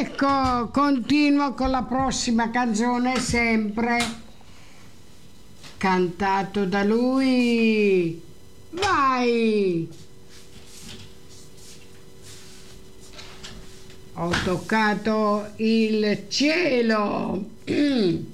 Ecco, continuo con la prossima canzone, sempre cantato da lui. Vai! Ho toccato il cielo.